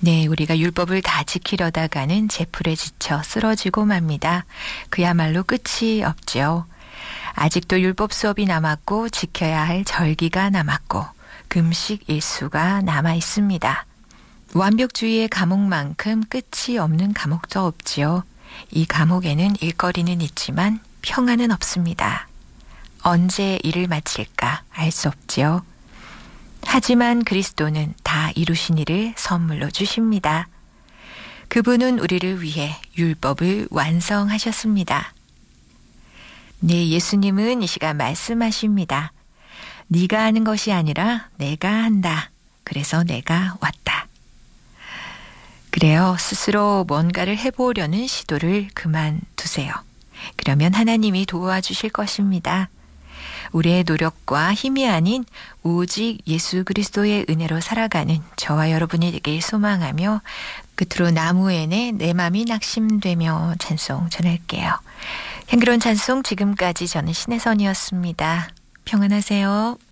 네, 우리가 율법을 다 지키려다가는 제풀에 지쳐 쓰러지고 맙니다. 그야말로 끝이 없죠. 아직도 율법 수업이 남았고 지켜야 할 절기가 남았고 금식 일수가 남아 있습니다. 완벽주의의 감옥만큼 끝이 없는 감옥도 없지요. 이 감옥에는 일거리는 있지만 평안은 없습니다. 언제 일을 마칠까 알 수 없지요. 하지만 그리스도는 다 이루신 일을 선물로 주십니다. 그분은 우리를 위해 율법을 완성하셨습니다. 네, 예수님은 이 시간 말씀하십니다. 네가 하는 것이 아니라 내가 한다. 그래서 내가 왔다. 그래요. 스스로 뭔가를 해보려는 시도를 그만두세요. 그러면 하나님이 도와주실 것입니다. 우리의 노력과 힘이 아닌 오직 예수 그리스도의 은혜로 살아가는 저와 여러분이 되길 소망하며 끝으로 나무엔에 내 맘이 낙심되며 찬송 전할게요. 향기로운 찬송 지금까지 저는 신혜선이었습니다. 평안하세요.